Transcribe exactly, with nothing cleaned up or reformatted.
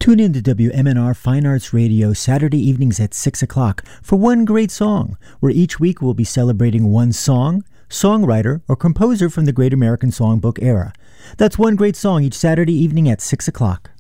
Tune in to W M N R Fine Arts Radio Saturday evenings at six o'clock for One Great Song, where each week we'll be celebrating one song, songwriter, or composer from the Great American Songbook era. That's One Great Song each Saturday evening at six o'clock.